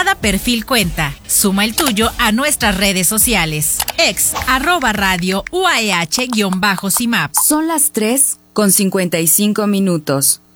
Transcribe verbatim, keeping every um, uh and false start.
Cada perfil cuenta. Suma el tuyo a nuestras redes sociales. Ex, arroba radio, U A E H, guión bajo C I M A P. Son las tres con cincuenta y cinco minutos.